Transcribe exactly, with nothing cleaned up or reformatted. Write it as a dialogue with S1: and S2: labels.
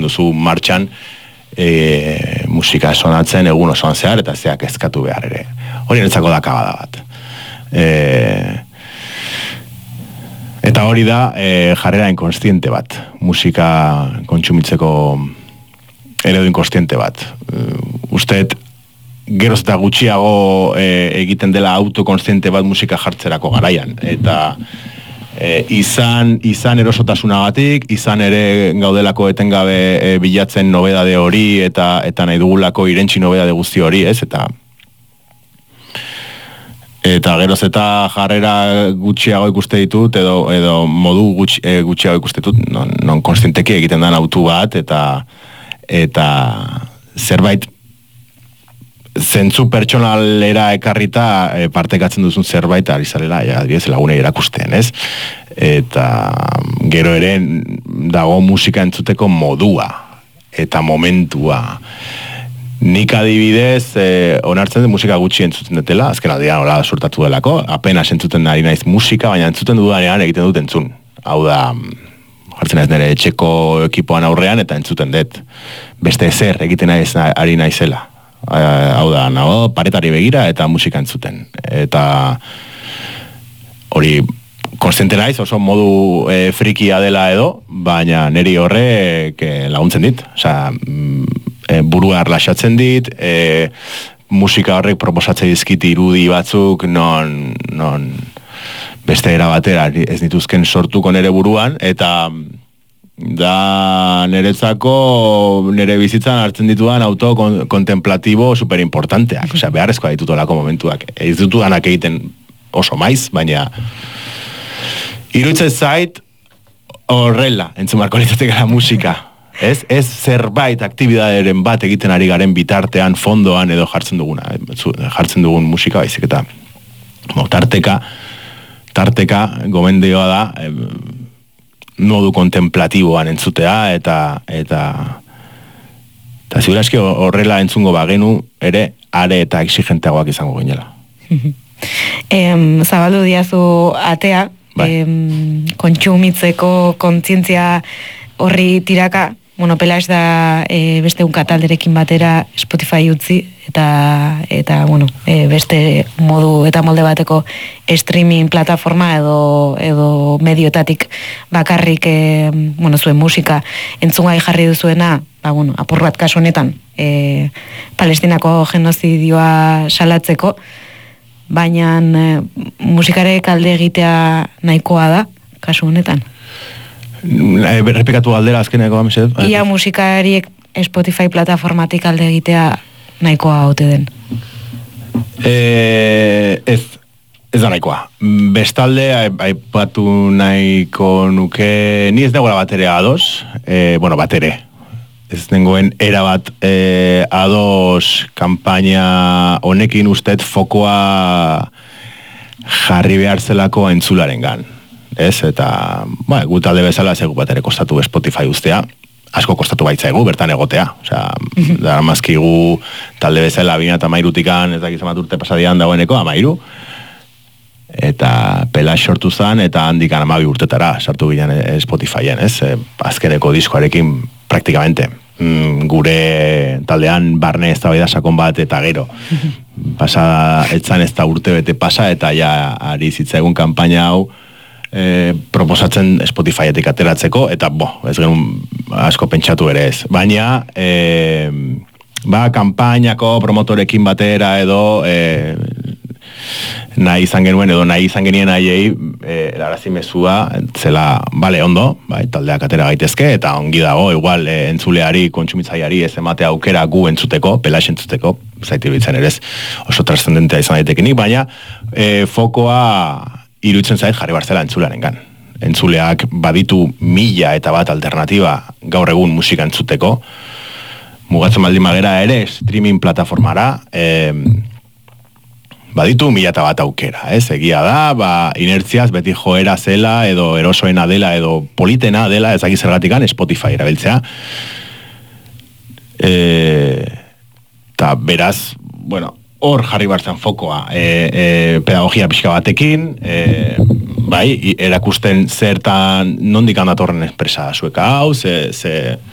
S1: duzu martxan e, musika sonatzen egun osoan zehar, eta zeak ezkatu behar ere. Hori netzako da kabada bat. E, eta hori da e, jarrera inkonstiente bat, musika kontsumitzeko eredu inkonstiente bat. E, usteet, geroz eta gutxiago e, egiten dela autokonstiente bat musika jartzerako garaian, eta e, izan, izan erosotasunagatik, izan ere gaudelako etengabe e, bilatzen nobedade hori, eta eta nahi dugulako irentsi nobedade guzti hori, ez, eta eta geroz eta jarrera gutxiago ikuste ditut, edo, edo modu gutxi, e, gutxiago ikuste ditut, non, non konstienteki egiten den autu bat, eta eta zerbait zentzu pertsonalera ekarrita e, partekatzen duzun zerbait ari zarela, ja, adibidez lagunei erakusten, ez? Eta gero ere dago musika entzuteko modua eta momentua. Nik adibidez e, onartzen den musika gutxi entzuten dutela, azken aldean hola sortatu delako, apenas entzuten ari naiz musika, baina entzuten dudanean egiten dut entzun. Hau da, jartzen ez nire etxeko ekipoan aurrean eta entzuten dut. Beste ezer egiten naiz ari naizela. Hau da, nago, paretari begira eta musika entzuten. Eta hori konstiente naiz, oso modu e, frikia dela edo, baina niri horrek e, laguntzen dit. Osea, e, burua erlaxatzen dit, e, musika horrek proposatzen dizkit irudi batzuk, non, non beste era batera ez dituzken sortuko nere buruan, eta da niretzako nire bizitzan hartzen ditudan autokontemplatibo superimportanteak, osea, beharrezkoa ditut olako momentuak. Ez ditudanak egiten oso maiz, baina iruditzen zait horrela entzun beharko litzatekeela musika. Ez, ez zerbait aktibidaderen bat egiten ari garen bitartean, fondoan edo jartzen duguna, jartzen dugun musika baizik eta no, tarteka tarteka gomendioa da eh, modu kontemplatiboan entzutea, eta eta eta ziurazki horrela entzungo bagenu ere are eta exigenteagoak izango ginela.
S2: em, zabaldu diazu atea,
S1: bai.
S2: em, kontsumitzeko kontzientzia horri tiraka, bueno, Pelax da e, beste un katalderekin batera Spotify utzi, eta, eta bueno, e, beste modu eta molde bateko streaming plataforma edo, edo medioetatik bakarrik e, bueno, zuen musika entzungai jarri duzuena, ba, bueno, apur bat kasu honetan, e, Palestinako genozidioa salatzeko, baina e, musikare kalde egitea nahikoa da, kasu honetan.
S1: Errepikatu galdera azkeneko amizet?
S2: Ia musikariek Spotify plataformatik alde egitea nahikoa haute den.
S1: E, ez, ez da nahikoa. Bestalde, aipatu nahiko nuke, ni ez dagoela batere ados, e, bueno, batere. Ez nengoen erabat e, ados kanpaina honekin ustet fokoa jarri behar zelako entzularen gan. Ez, eta, ba, gu talde bezala zegu bat ere kostatu Spotify ustea, asko kostatu baitzaigu, bertan egotea. Osea, da mazkigu talde bezala bina eta mairutikan, ez dakiz amat urte pasadian dagoeneko, amairu, eta Pelax sortu zan, eta handikan amabi urtetara sartu ginen Spotifyen, ez? E, azkeneko diskoarekin, praktikamente, mm, gure taldean barne eztabaida sakon bat eta gero. Pasa, etzan ez da urte bete pasa, eta ja ari zitzaigun kanpaina hau, E, proposatzen Spotifyetik ateratzeko, eta bo, ez genuen asko pentsatu ere ez. Baina, e, ba, kanpainako promotorekin batera edo e, nahi izan genuen, edo nahi izan genien nahiei e, erarazi mezua, zela, bale, ondo, bai, taldeak atera gaitezke, eta ongi dago, igual, e, entzuleari, kontsumitzaileari ez emate aukera gu entzuteko, Pelax entzuteko, zaitu bitzen ere ez, oso trascendentea izan daitekenik, baina e, fokoa iruditzen zait jarri barzela entzularen gan. Entzuleak baditu mila eta bat alternatiba gaur egun musika entzuteko, mugatzen baldin magera ere streaming plataformara, eh, baditu mila eta bat aukera, ez? Egia da, ba, inertziaz beti joera zela, edo erosoena dela, edo politena dela, ezaki zergatikan Spotify erabiltzea. Eta e, beraz, bueno, hor jarri bartzen fokoa, e, e, pedagogia pixka batekin, e, bai, erakusten zertan nondik handatorren enpresa zueka hau, ze, ze